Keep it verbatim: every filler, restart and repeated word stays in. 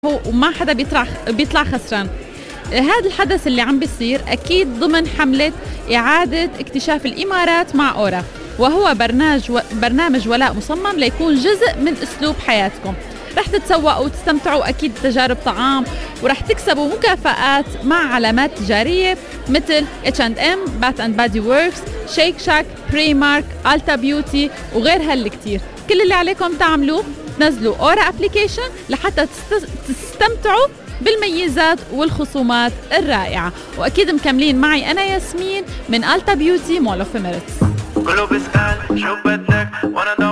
وما حدا بيطلع بيطلع خسران. هذا الحدث اللي عم بيصير أكيد ضمن حملة إعادة اكتشاف الإمارات مع أورا، وهو برنامج و... برنامج ولاء مصمم ليكون جزء من أسلوب حياتكم. رح تتسوقوا وتستمتعوا أكيد بتجارب طعام، ورح تكسبوا مكافآت مع علامات تجارية مثل إتش أند إم، بات أند بادي ووركس، شيك شاك، بريمارك، ألتا بيوتي وغيرها اللي كتير. كل اللي عليكم تعملوه تنزلوا أورا أبليكيشن لحتى تستمتعوا بالميزات والخصومات الرائعة. وأكيد مكملين معي أنا ياسمين من ألتا بيوتي مول أوف إميريتس. كله بيسأل شو بدك وأنا